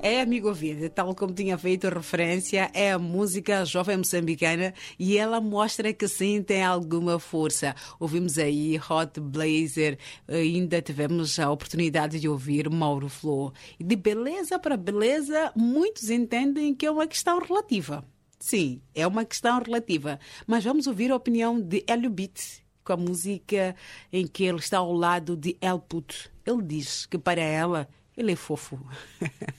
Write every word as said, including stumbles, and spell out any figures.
É, amigo ouvinte, tal como tinha feito referência, é a música jovem moçambicana e ela mostra que sim tem alguma força. Ouvimos aí Hot Blazer, ainda tivemos a oportunidade de ouvir Mauro Flor. E de beleza para beleza, muitos entendem que é uma questão relativa. Sim, é uma questão relativa. Mas vamos ouvir a opinião de Hélio Beat, com a música em que ele está ao lado de El Puto. Ele diz que para ela, ele é fofo.